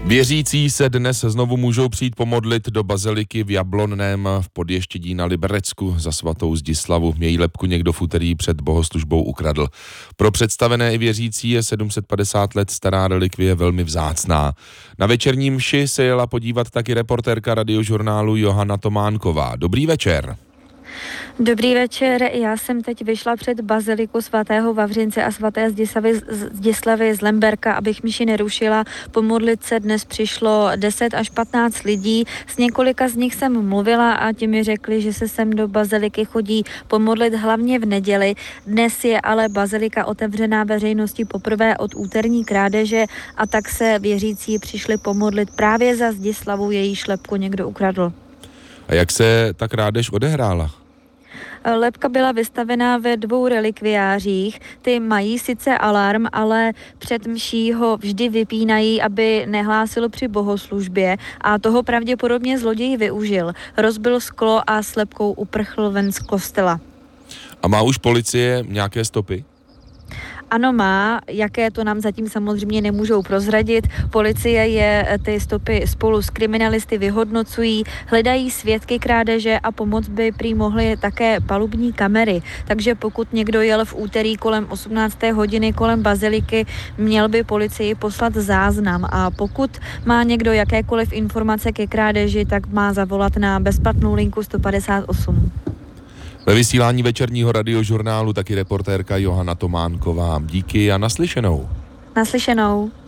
Věřící se dnes znovu můžou přijít pomodlit do baziliky v Jablonném v Podještědí na Liberecku za svatou Zdislavu. Její lebku někdo v úterý před bohoslužbou ukradl. Pro představené i věřící je 750 let stará relikvie velmi vzácná. Na večerní mši se jela podívat taky reportérka Radiožurnálu Johana Tománková. Dobrý večer. Dobrý večer, já jsem teď vyšla před baziliku svatého Vavřince a svaté Zdislavy z Lemberka, abych mši nerušila. Pomodlit se dnes přišlo 10 až 15 lidí, s několika z nich jsem mluvila a ti mi řekli, že se sem do baziliky chodí pomodlit hlavně v neděli. Dnes je ale bazilika otevřená veřejnosti poprvé od úterní krádeže a tak se věřící přišli pomodlit právě za Zdislavu, její lebku někdo ukradl. A jak se ta krádež odehrála? Lebka byla vystavená ve 2 relikviářích. Ty mají sice alarm, ale před mší ho vždy vypínají, aby nehlásilo při bohoslužbě a toho pravděpodobně zloděj využil. Rozbil sklo a s lebkou uprchl ven z kostela. A má už policie nějaké stopy? Ano, má, jaké to nám zatím samozřejmě nemůžou prozradit. Policie je ty stopy spolu s kriminalisty vyhodnocují, hledají svědky krádeže a pomoc by prý mohly také palubní kamery. Takže pokud někdo jel v úterý kolem 18. hodiny kolem baziliky, měl by policii poslat záznam a pokud má někdo jakékoliv informace ke krádeži, tak má zavolat na bezplatnou linku 158. Ve vysílání večerního Radiožurnálu taky reportérka Johana Tománková. Díky a naslyšenou. Naslyšenou.